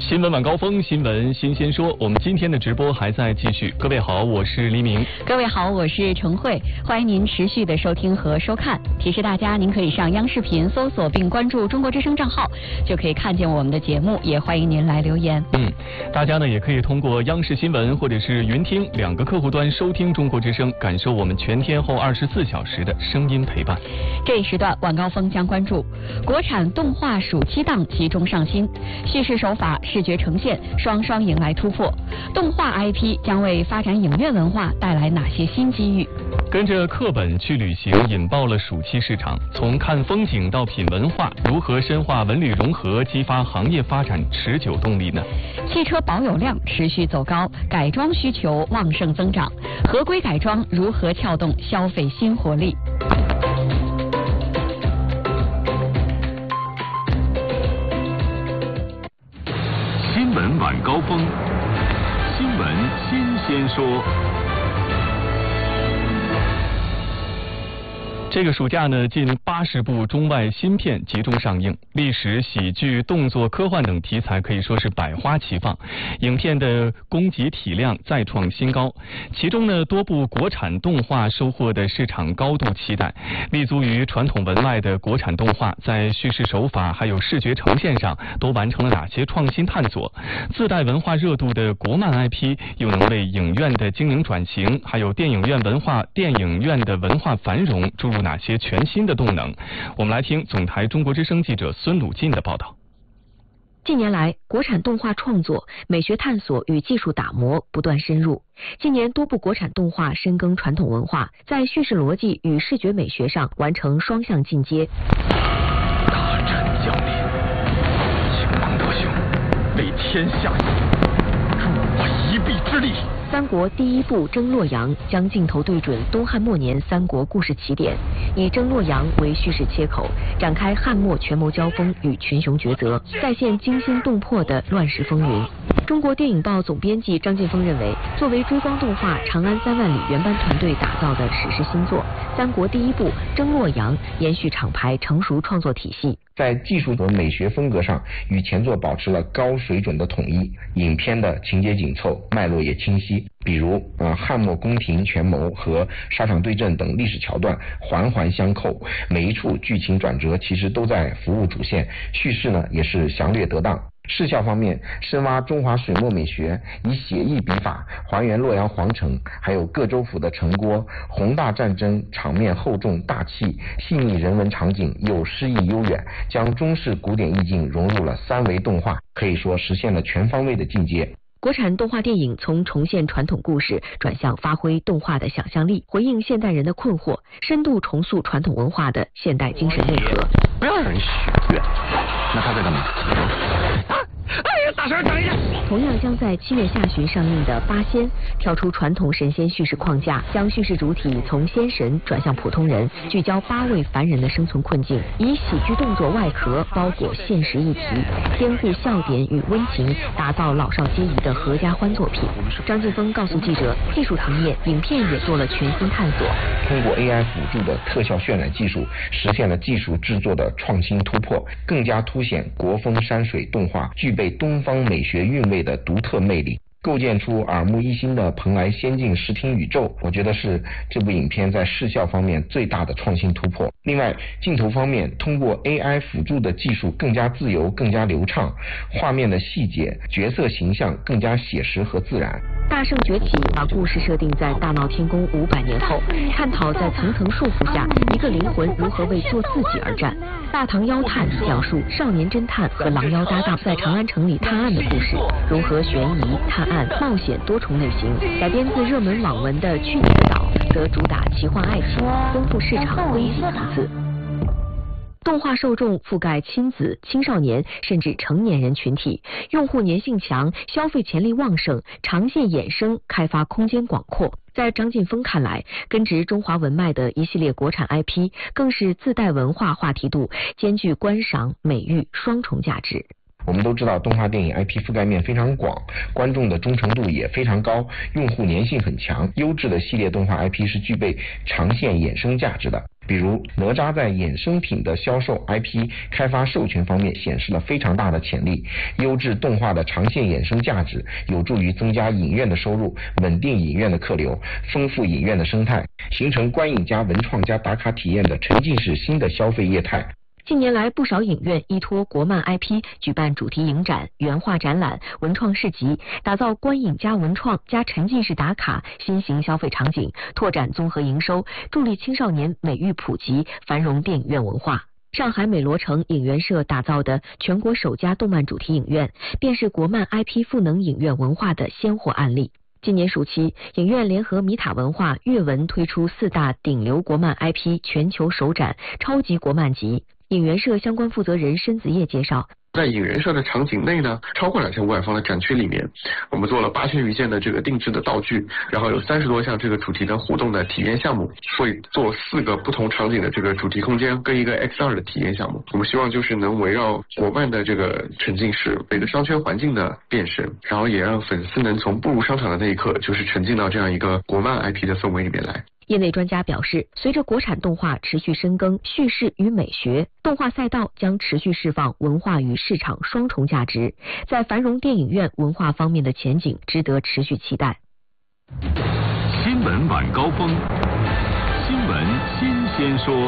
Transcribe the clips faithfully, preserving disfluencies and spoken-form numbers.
新闻晚高峰，新闻新鲜说。我们今天的直播还在继续。各位好，我是黎明。 各位好，我是程慧。欢迎您持续的收听和收看。提示大家，您可以上央视频搜索并关注中国之声账号，就可以看见我们的节目。也欢迎您来留言。 嗯，大家呢也可以通过央视新闻或者是云听两个客户端收听中国之声，感受我们全天候二十四小时的声音陪伴。 这一时段晚高峰将关注国产动画暑期档集中上新，叙事手法、视觉呈现双双迎来突破。动画 I P 将为发展影院文化带来哪些新机遇？ 跟着课本去旅行，引爆了暑期市场。从看风景到品文化，如何深化文旅融合，激发行业发展持久动力呢？ 汽车保有量持续走高，改装需求旺盛增长，合规改装如何撬动消费新活力？ 新闻晚高峰，新闻新鲜说。 这个暑假呢，近八十部中外新片集中上映，历史、喜剧、动作、科幻等题材可以说是百花齐放，影片的供给体量再创新高。其中呢，多部国产动画收获的市场高度期待。立足于传统文脉的国产动画，在叙事手法还有视觉呈现上都完成了哪些创新探索？自带文化热度的国漫 I P 又能为影院的经营转型，还有电影院文化、电影院的文化繁荣注入哪些全新的动能？我们来听总台中国之声记者孙鲁进的报道。 近年来，国产动画创作、美学探索与技术打磨不断深入。今年多部国产动画深耕传统文化，在叙事逻辑与视觉美学上完成双向进阶。 大阵降临，请王德兄为天下助我一臂之力。 三国第一部《征洛阳》将镜头对准东汉末年三国故事起点，以征洛阳为叙事切口，展开汉末权谋交锋与群雄抉择，再现惊心动魄的乱世风云。中国电影报总编辑张晋峰认为，作为追光动画《长安三万里》原班团队打造的史诗新作，三国第一部《征洛阳》延续厂牌成熟创作体系， 在技术和美学风格上与前作保持了高水准的统一，影片的情节紧凑，脉络也清晰。比如呃汉末宫廷权谋和沙场对阵等历史桥段环环相扣，每一处剧情转折其实都在服务主线，叙事呢也是详略得当。视效方面，深挖中华水墨美学，以写意笔法还原洛阳皇城，还有各州府的城郭，宏大战争场面厚重大气，细腻人文场景又诗意悠远，将中式古典意境融入了三维动画，可以说实现了全方位的进阶。 国产动画电影从重现传统故事转向发挥动画的想象力，回应现代人的困惑，深度重塑传统文化的现代精神内核。 不要让人许愿，那他在干嘛？啊！哎呀，大婶，等一下！ 同样将在七月下旬上映的《八仙》，跳出传统神仙叙事框架，将叙事主体从仙神转向普通人，聚焦八位凡人的生存困境，以喜剧动作外壳包裹现实议题，兼顾笑点与温情，打造老少皆宜的合家欢作品。张晋峰告诉记者，技术层面，影片也做了全新探索， 通过 A I 辅助的特效渲染技术，实现了技术制作的创新突破，更加凸显国风山水动画具备东方美学韵味的独特魅力，构建出耳目一新的蓬莱仙境视听宇宙。我觉得是这部影片在视效方面最大的创新突破。另外，镜头方面，通过 A I 辅助的技术更加自由，更加流畅，画面的细节、角色形象更加写实和自然。 大圣崛起把故事设定在大闹天宫五百年后，探讨在层层束缚下，一个灵魂如何为做自己而战。大唐妖探讲述少年侦探和狼妖搭档在长安城里探案的故事，融合悬疑、探案、冒险多重类型。改编自热门网文的《去你的岛》，则主打奇幻爱情，丰富市场危险层次。动画受众覆盖亲子、青少年甚至成年人群体，用户粘性强，消费潜力旺盛，长线衍生，开发空间广阔。在张晋峰看来，根植中华文脉的一系列国产 I P 更是自带文化话题度，兼具观赏、美育双重价值。 我们都知道，动画电影 I P 覆盖面非常广，观众的忠诚度也非常高，用户粘性很强。优质的系列动画 I P 是具备长线衍生价值的。 比如哪吒在衍生品的销售、I P 开发、授权方面显示了非常大的潜力，优质动画的长线衍生价值有助于增加影院的收入，稳定影院的客流，丰富影院的生态，形成观影加文创加打卡体验的沉浸式新的消费业态。 近年来，不少影院依托国漫 I P 举办主题影展、原画展览、文创市集，打造观影加文创加沉浸式打卡新型消费场景，拓展综合营收，助力青少年美育普及，繁荣电影院文化。上海美罗城影园社打造的全国首家动漫主题影院，便是国漫 I P 赋能影院文化的鲜活案例。今年暑期，影院联合米塔文化、阅文推出四大顶流国漫 I P 全球首展超级国漫集。影园社相关负责人申子叶介绍， 在影园社的场景内呢，超过两千五百方的展区里面，我们做了八千余件的这个定制的道具，然后有三十多项这个主题的互动的体验项目，会做四个不同场景的这个主题空间跟一个 X 二 的体验项目。我们希望就是能围绕国漫的这个沉浸式每个商圈环境的变身，然后也让粉丝能从步入商场的那一刻，就是沉浸到这样一个国漫 I P 的氛围里面来。 业内专家表示，随着国产动画持续深耕叙事与美学，动画赛道将持续释放文化与市场双重价值，在繁荣电影院文化方面的前景值得持续期待。 新闻晚高峰，新闻新鲜说。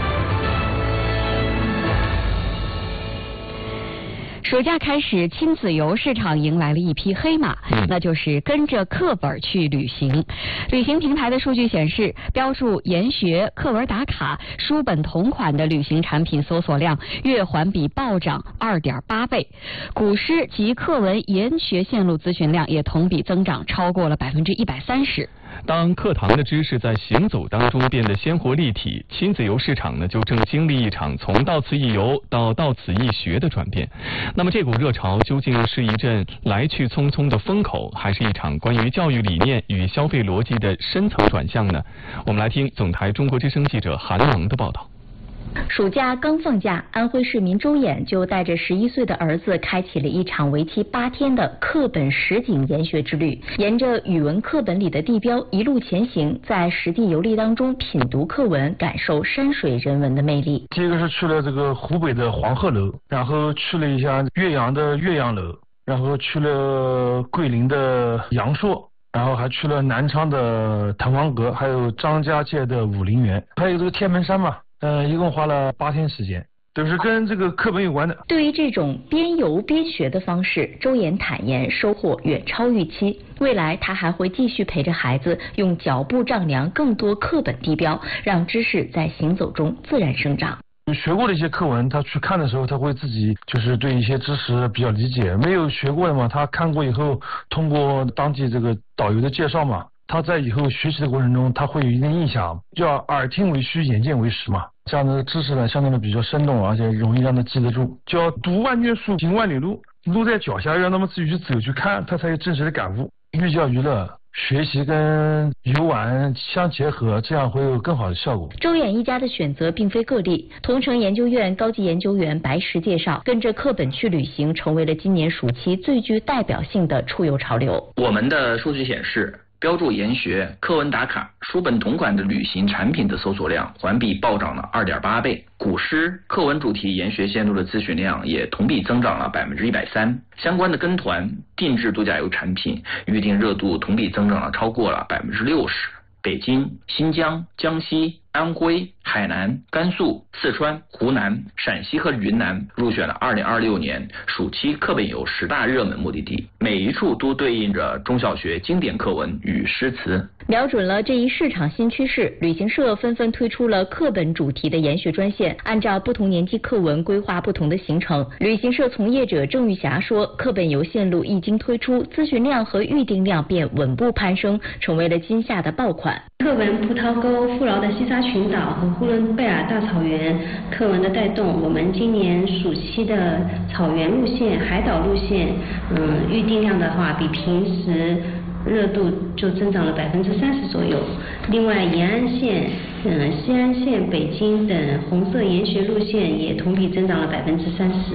暑假开始，亲子游市场迎来了一匹黑马，那就是跟着课本去旅行。旅行平台的数据显示，标注研学、课文打卡、书本同款的旅行产品搜索量月环比暴涨 二点八倍，古诗及课文研学线路咨询量也同比增长超过了百分之一百三十。 当课堂的知识在行走当中变得鲜活立体，亲子游市场呢就正经历一场从到此一游到到此一学的转变。那么这股热潮究竟是一阵来去匆匆的风口，还是一场关于教育理念与消费逻辑的深层转向呢？我们来听总台中国之声记者韩郎的报道。 暑假刚放假，安徽市民周衍就带着十一岁的儿子开启了一场为期八天的课本实景研学之旅，沿着语文课本里的地标一路前行，在实地游历当中品读课文，感受山水人文的魅力。 第一个是去了这个湖北的黄鹤楼，然后去了一下岳阳的岳阳楼，然后去了桂林的阳朔，然后还去了南昌的滕王阁，还有张家界的武陵源，还有这个天门山嘛。呃，一共花了八天时间，都是跟这个课本有关的。 对于这种边游边学的方式，周衍坦言收获远超预期。未来他还会继续陪着孩子用脚步丈量更多课本地标，让知识在行走中自然生长。 学过的一些课文，他去看的时候，他会自己就是对一些知识比较理解；没有学过的嘛，他看过以后，通过当地这个导游的介绍嘛。他在以后学习的过程中，他会有一定印象，叫耳听为虚，眼见为实嘛。这样的知识呢，相对的比较生动，而且容易让他记得住。叫读万卷书，行万里路，路在脚下，让他们自己去走去看，他才有真实的感悟。寓教于乐，学习跟游玩相结合，这样会有更好的效果。 周衍一家的选择并非个例，同城研究院高级研究员白石介绍，跟着课本去旅行成为了今年暑期最具代表性的出游潮流。 我们的数据显示，标注研学、课文打卡、书本同款的旅行产品的搜索量环比暴涨了 二点八倍，古诗、课文主题研学线路的咨询量也同比增长了百分之一百三，相关的跟团、定制度假游产品预订热度同比增长了超过了百分之六十。北京、新疆、江西、安徽、海南、甘肃、四川、湖南、陕西和云南入选了二零二六年暑期课本游十大热门目的地，每一处都对应着中小学经典课文与诗词。 瞄准了这一市场新趋势，旅行社纷纷推出了课本主题的研学专线，按照不同年级课文规划不同的行程。旅行社从业者郑玉霞说，课本游线路一经推出，咨询量和预订量便稳步攀升，成为了今夏的爆款。 课文葡萄沟、富饶的西沙群岛和呼伦贝尔大草原课文的带动，我们今年暑期的草原路线、海岛路线，嗯，预订量的话，比平时热度就增长了百分之三十左右。另外，延安线、嗯，西安线、北京等红色研学路线也同比增长了百分之三十。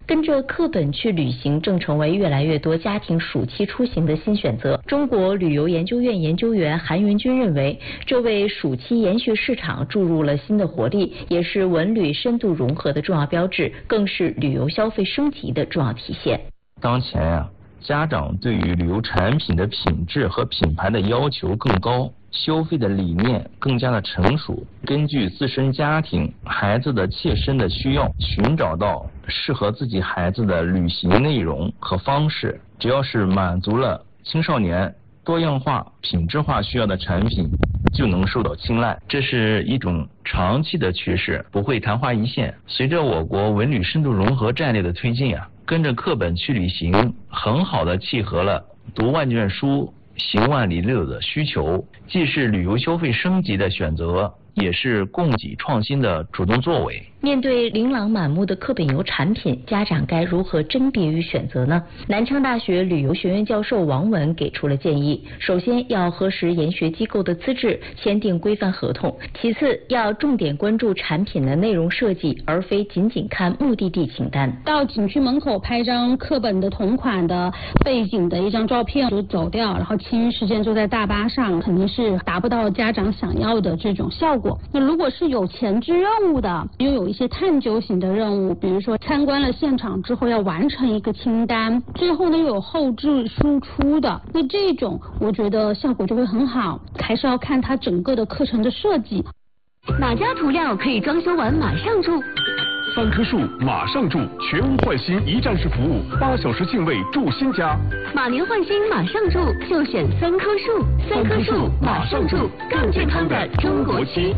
跟着课本去旅行正成为越来越多家庭暑期出行的新选择。中国旅游研究院研究员韩元军认为，这为暑期研学市场注入了新的活力，也是文旅深度融合的重要标志，更是旅游消费升级的重要体现。 当前呀、啊，家长对于旅游产品的品质和品牌的要求更高，消费的理念更加的成熟，根据自身家庭、孩子的切身的需要，寻找到适合自己孩子的旅行内容和方式。只要是满足了青少年多样化、品质化需要的产品，就能受到青睐。这是一种长期的趋势，不会昙花一现。随着我国文旅深度融合战略的推进啊，跟着课本去旅行，很好的契合了读万卷书、行万里路的需求，既是旅游消费升级的选择，也是供给创新的主动作为。 面对琳琅满目的课本游产品，家长该如何甄别与选择呢？南昌大学旅游学院教授王文给出了建议：首先要核实研学机构的资质，签订规范合同；其次要重点关注产品的内容设计，而非仅仅看目的地清单。 到景区门口拍张课本的同款的背景的一张照片就走掉，然后其余时间坐在大巴上，肯定是达不到家长想要的这种效果。那如果是有前置任务的，又有一些探究型的任务，比如说参观了现场之后要完成一个清单，最后呢又有后置输出的，那这种我觉得效果就会很好，还是要看它整个的课程的设计。 哪家涂料可以装修完马上住？ 三棵树马上住，全屋换新一站式服务，八小时净位住新家。 马年换新马上住，就选三棵树。三棵树马上住，更健康的中国区。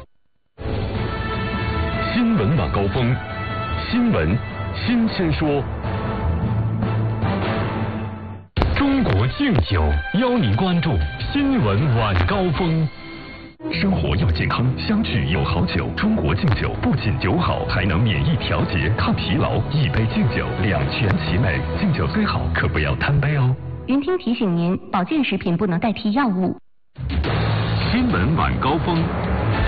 新闻晚高峰，新闻新鲜说。中国敬酒邀您关注新闻晚高峰。生活要健康，相聚有好酒。中国敬酒不仅酒好，还能免疫调节、抗疲劳。一杯敬酒，两全其美。敬酒虽好，可不要贪杯哦。 云听提醒您，保健食品不能代替药物。 新闻晚高峰。